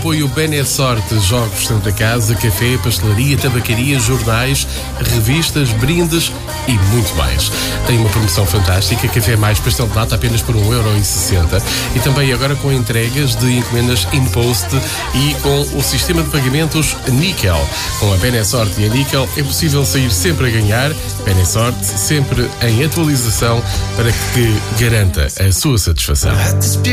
apoio Benessorte, jogos Santa Casa, café, pastelaria, tabacaria, jornais, revistas, brindes e muito mais. Tem uma promoção fantástica, café mais pastel de nata apenas por 1,60€ e também agora com entregas de encomendas InPost e com o sistema de pagamentos Níquel. Com a Benessorte e a Níquel é possível sair sempre a ganhar. Benessorte sempre em atualização para que garanta a sua satisfação.